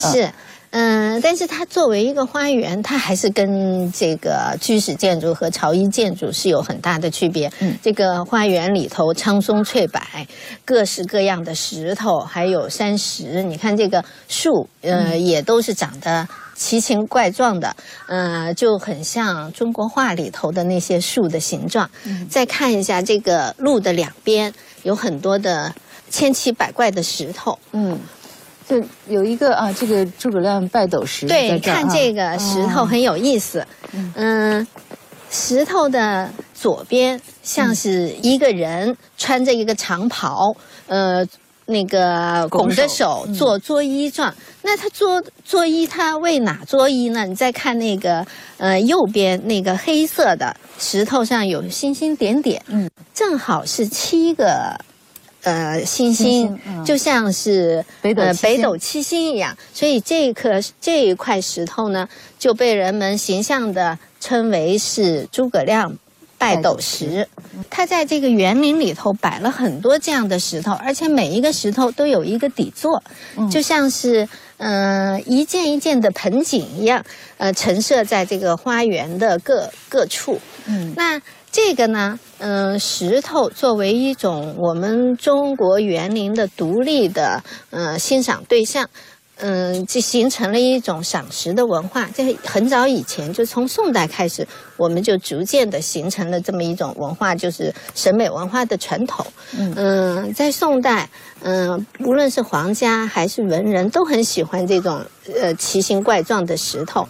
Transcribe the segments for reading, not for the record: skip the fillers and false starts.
是。但是它作为一个花园，它还是跟这个居室建筑和朝衣建筑是有很大的区别。这个花园里头苍松翠柏，各式各样的石头，还有山石。你看这个树，也都是长得奇形怪状的，就很像中国画里头的那些树的形状。再看一下这个路的两边，有很多的千奇百怪的石头。 就有一个这个诸葛亮拜斗石在这儿。 对，看这个石头很有意思。石头的左边像是一个人穿着一个长袍，那个拱着手做作揖状。那他作揖，他为哪作揖呢？你再看那个右边那个黑色的石头上有星星点点，正好是7个。星星就像是北斗七星一样，所以这一块石头呢，就被人们形象的称为是诸葛亮拜斗石。它在这个园林里头摆了很多这样的石头，而且每一个石头都有一个底座，就像是一件一件的盆景一样，陈设在这个花园的各处。那这个呢，石头作为一种我们中国园林的独立的欣赏对象，就形成了一种赏石的文化。这很早以前，就从宋代开始，我们就逐渐的形成了这么一种文化，就是审美文化的传统。在宋代，无论是皇家还是文人，都很喜欢这种奇形怪状的石头。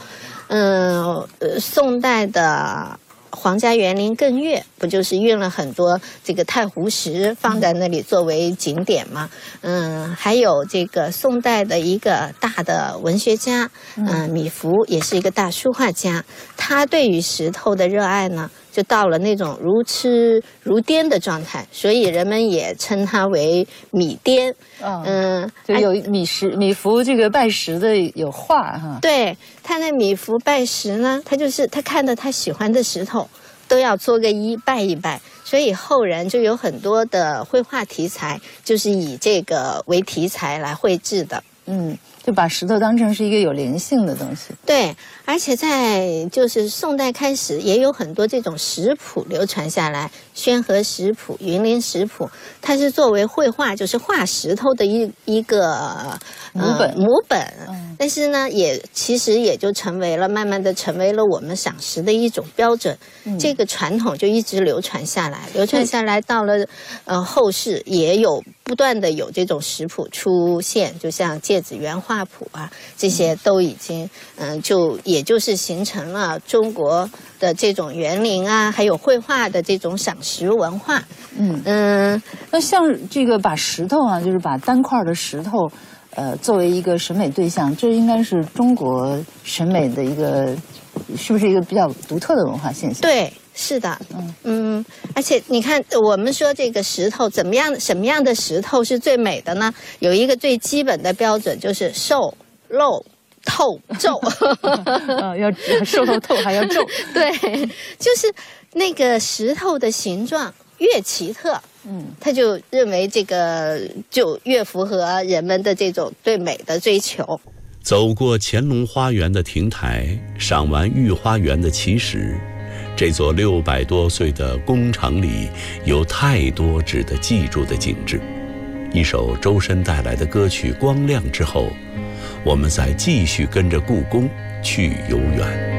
宋代的皇家园林艮岳不就是运了很多这个太湖石放在那里作为景点吗？还有这个宋代的一个大的文学家，米芾也是一个大书画家，他对于石头的热爱呢，就到了那种如痴如癫的状态，所以人们也称他为米癫。 就有米芾这个拜石的有画哈。 对，他那米芾拜石呢，他看到他喜欢的石头，都要作个揖拜一拜，所以后人就有很多的绘画题材，就是以这个为题材来绘制的。 就把石头当成是一个有灵性的东西。 对，而且在就是宋代开始，也有很多这种石谱流传下来，宣和石谱、云林石谱，它是作为绘画，就是画石头的一个母本。但是呢，其实也就慢慢的成为了我们赏石的一种标准。这个传统就一直流传下来，到了后世也有不断的有这种石谱出现，就像芥子园画谱啊，这些都已经也就是形成了中国的这种园林啊，还有绘画的这种赏石文化。 那像这个把石头啊，就是把单块的石头，作为一个审美对象，这应该是中国审美的一个，是不是一个比较独特的文化现象？ 对。是的，而且你看，我们说这个石头什么样的石头是最美的呢？有一个最基本的标准，就是瘦、露、透、皱。 要瘦透还要皱。 对，就是那个石头的形状越奇特，他就认为这个就越符合人们的这种对美的追求。 走过乾隆花园的亭台，赏完御花园的奇石，这座600多岁的宫城里有太多值得记住的景致。一首周深带来的歌曲《光亮》之后，我们再继续跟着故宫去游园。